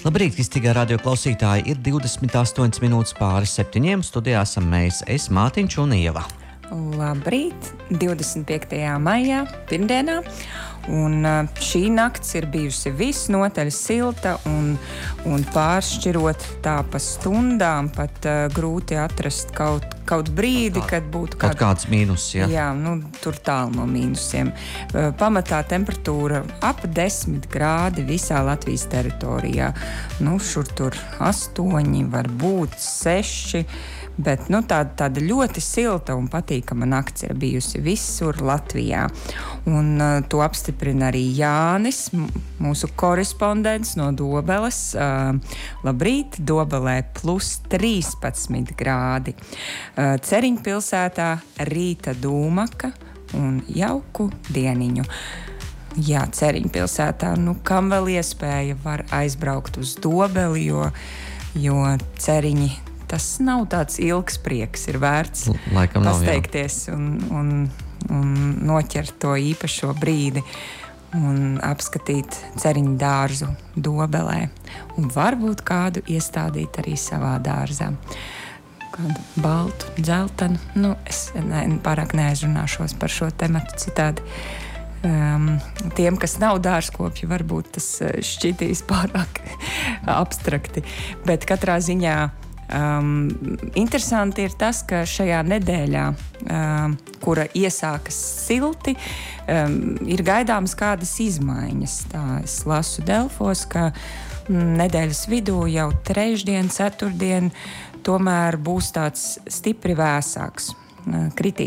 Labrīt, Kristīgā radio klausītāji, ir 28 minūtes pāri 7. Studijā esam mēs, es, Mātiņš un Ieva. Labrīt, 25. maijā, pirmdienā, un šī nakts ir bijusi visnotaļ silta un pāršķirot tā pa stundām, pat grūti atrast kaut brīdi, kad būtu kāds mīnus, ja? Jā, tur tālu no mīnusiem. Pamatā temperatūra ap 10 grādi visā Latvijas teritorijā. Šur tur 8, varbūt 6, bet tāda ļoti silta un patīkama nakts ir bijusi visur Latvijā. Un to apstiprina arī Jānis, mūsu korespondents no Dobeles. Labrīt, Dobelē plus 13 grādi. Ceriņpilsētā rīta dūmaka un jauku dieniņu. Jā, Ceriņpilsētā, kam vēl iespēja var aizbraukt uz Dobeli, jo Ceriņi tas nav tāds ilgs prieks, ir vērts pasteikties un noķert to īpašo brīdi un apskatīt Ceriņu dārzu Dobelē. Un varbūt kādu iestādīt arī savā dārzā. Kādu baltu, dzeltenu. Es pārāk neaizrunāšos par šo tematu citādi. Tiem, kas nav dārzkopji, varbūt tas šķitīs pārāk abstrakti. Bet katrā ziņā interesanti ir tas, ka šajā nedēļā, kura iesākas silti, ir gaidāmas kādas izmaiņas. Tā es lasu Delfos, ka nedēļas vidū jau trešdien, ceturtdien tomēr būs tāds stipri vēsāks. Kritīs